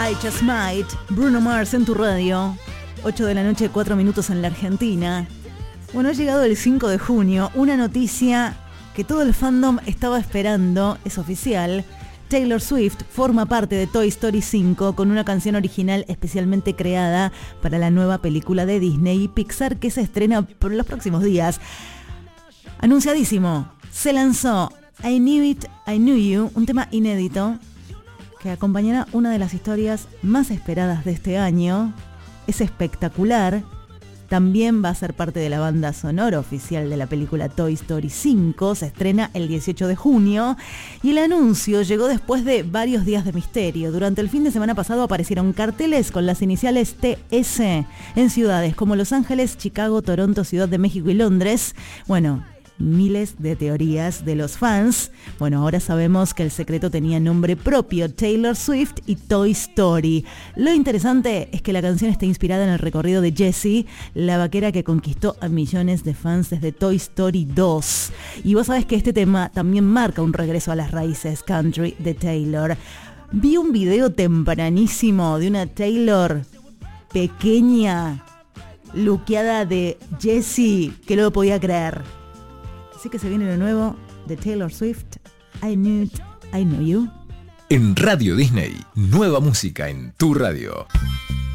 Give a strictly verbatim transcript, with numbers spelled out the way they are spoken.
I Just Might, Bruno Mars en tu radio, ocho de la noche, cuatro minutos en la Argentina. Bueno, ha llegado el cinco de junio, una noticia que todo el fandom estaba esperando, es oficial. Taylor Swift forma parte de Toy Story cinco con una canción original especialmente creada para la nueva película de Disney y Pixar que se estrena por los próximos días. Anunciadísimo, se lanzó I Knew It, I Knew You, un tema inédito que acompañará una de las historias más esperadas de este año. Es espectacular. También va a ser parte de la banda sonora oficial de la película Toy Story cinco. Se estrena el dieciocho de junio. Y el anuncio llegó después de varios días de misterio. Durante el fin de semana pasado aparecieron carteles con las iniciales T S en ciudades como Los Ángeles, Chicago, Toronto, Ciudad de México y Londres. Bueno, miles de teorías de los fans. Bueno, ahora sabemos que el secreto tenía nombre propio, Taylor Swift y Toy Story. Lo interesante es que la canción está inspirada en el recorrido de Jessie, la vaquera que conquistó a millones de fans desde Toy Story dos. Y vos sabés que este tema también marca un regreso a las raíces country de Taylor. Vi un video tempranísimo de una Taylor pequeña, luqueada de Jessie, que no lo podía creer. Así que se viene lo nuevo de Taylor Swift, I Knew It, I Know You. En Radio Disney, nueva música en tu radio.